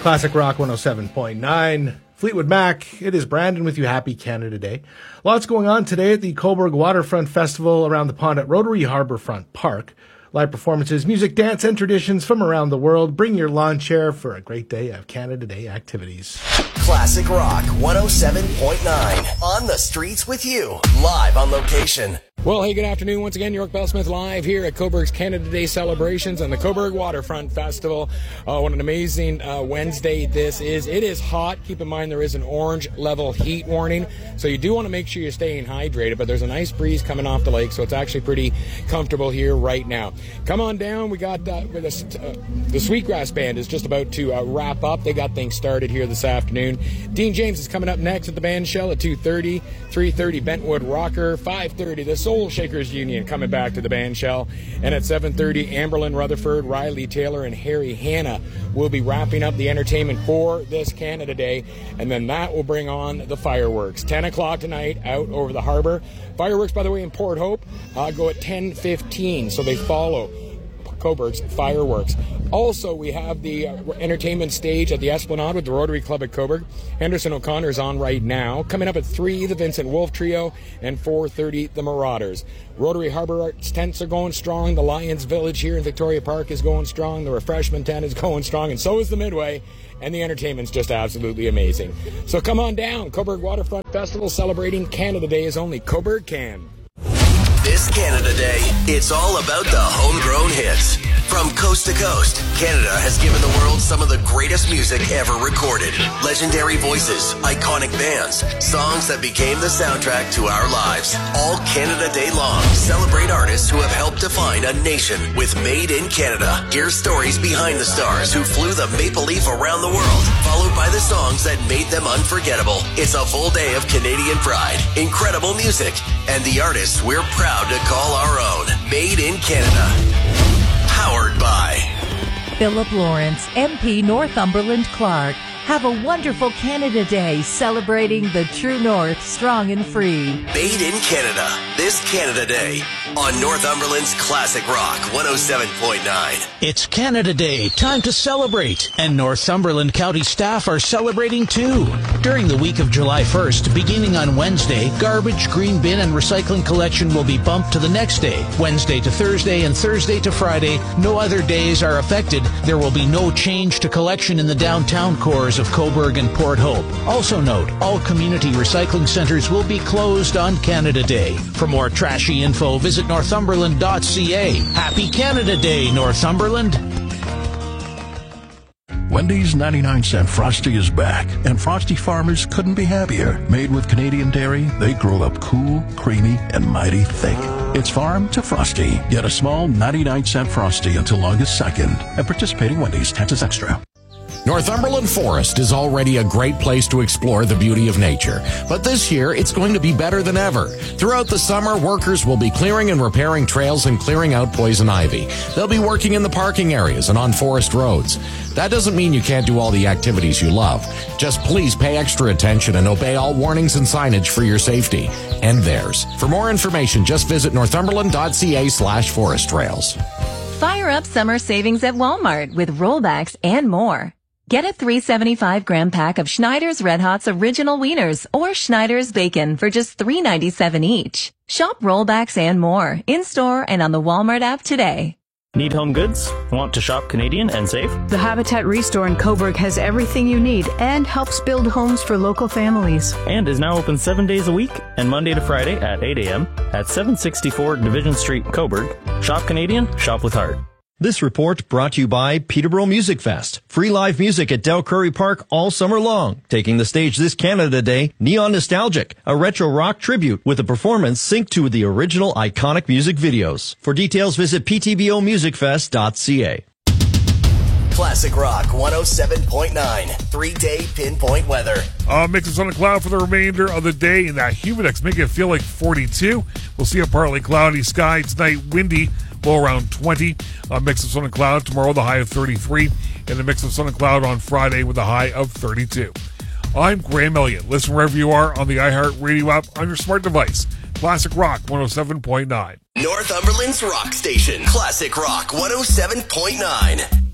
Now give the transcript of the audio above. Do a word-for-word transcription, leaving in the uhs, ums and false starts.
Classic Rock one oh seven point nine. Fleetwood Mac, it is Brandon with you. Happy Canada Day. Lots going on today at the Cobourg Waterfront Festival around the pond at Rotary Harbourfront Park. Live performances, music, dance, and traditions from around the world. Bring your lawn chair for a great day of Canada Day activities. Classic Rock one oh seven point nine. On the streets with you. Live on location. Well, hey, good afternoon. Once again, York Bell Smith live here at Cobourg's Canada Day celebrations and the Cobourg Waterfront Festival. Uh, what an amazing uh, Wednesday this is. It is hot. Keep in mind there is an orange level heat warning, so you do want to make sure you're staying hydrated, but there's a nice breeze coming off the lake, so it's actually pretty comfortable here right now. Come on down. We got uh, with us, uh, the Sweetgrass Band is just about to uh, wrap up. They got things started here this afternoon. Dean James is coming up next at the band shell at two thirty, three thirty Bentwood Rocker, five thirty the Soul Shakers Union coming back to the band shell, and at seven thirty Amberlyn Rutherford, Riley Taylor, and Harry Hanna will be wrapping up the entertainment for this Canada Day, and then that will bring on the fireworks. ten o'clock tonight out over the harbor. Fireworks, by the way, in Port Hope uh, go at ten fifteen, so they follow Cobourg's fireworks. Also, we have the uh, entertainment stage at the Esplanade with the Rotary Club at Cobourg. Henderson O'Connor is on right now. Coming up at three, the Vincent Wolf Trio, and four thirty, the Marauders. Rotary Harbour Arts tents are going strong. The Lions Village here in Victoria Park is going strong. The refreshment tent is going strong, and so is the Midway. And the entertainment's just absolutely amazing. So come on down. Cobourg Waterfront Festival celebrating Canada Day as only Cobourg can. This Canada Day, it's all about the homegrown hits. From coast to coast, Canada has given the world some of the greatest music ever recorded. Legendary voices, iconic bands, songs that became the soundtrack to our lives. All Canada Day long, celebrate artists who have helped define a nation with Made in Canada. Hear stories behind the stars who flew the Maple Leaf around the world, followed by the songs that made them unforgettable. It's a full day of Canadian pride, incredible music, and the artists we're proud to call our own. Made in Canada. Powered by Philip Lawrence, M P Northumberland Clark. Have a wonderful Canada Day celebrating the true North strong and free. Made in Canada. This Canada Day on Northumberland's Classic Rock one oh seven point nine. It's Canada Day, time to celebrate, and Northumberland County staff are celebrating too. During the week of July first, beginning on Wednesday, garbage, green bin, and recycling collection will be bumped to the next day. Wednesday to Thursday and Thursday to Friday, no other days are affected. There will be no change to collection in the downtown cores of Cobourg and Port Hope. Also note, all community recycling centers will be closed on Canada Day. For more trashy info, visit northumberland dot c a. Happy Canada Day, Northumberland. Wendy's ninety-nine cent Frosty is back, and Frosty farmers couldn't be happier. Made with Canadian dairy, they grow up cool, creamy, and mighty thick. It's farm to Frosty. Get a small ninety-nine cent Frosty until August second. At participating Wendy's, taxes extra. Northumberland Forest is already a great place to explore the beauty of nature, but this year it's going to be better than ever. Throughout the summer, workers will be clearing and repairing trails and clearing out poison ivy. They'll be working in the parking areas and on forest roads. That doesn't mean you can't do all the activities you love. Just please pay extra attention and obey all warnings and signage for your safety and theirs. For more information, just visit northumberland dot c a slash forest trails. Fire up summer savings at Walmart with rollbacks and more. Get a three seventy-five gram pack of Schneider's Red Hot's Original Wieners or Schneider's Bacon for just three ninety-seven each. Shop rollbacks and more in-store and on the Walmart app today. Need home goods? Want to shop Canadian and save? The Habitat Restore in Cobourg has everything you need and helps build homes for local families. And is now open seven days a week and Monday to Friday at eight a.m. at seven sixty-four Division Street, Cobourg. Shop Canadian, shop with heart. This report brought to you by Peterborough Music Fest. Free live music at Del Curry Park all summer long. Taking the stage this Canada Day, Neon Nostalgic, a retro rock tribute with a performance synced to the original iconic music videos. For details, visit p t b o music fest dot c a. Classic Rock one oh seven point nine. Three-day pinpoint weather. Uh, mix of sun and cloud for the remainder of the day, and that humidex make it feel like forty-two. We'll see a partly cloudy sky tonight, windy, low around twenty. A mix of sun and cloud tomorrow, the high of thirty-three. And a mix of sun and cloud on Friday with a high of thirty-two. I'm Graham Elliott. Listen wherever you are on the iHeartRadio app on your smart device. Classic Rock one oh seven point nine. Northumberland's rock station. Classic Rock one oh seven point nine.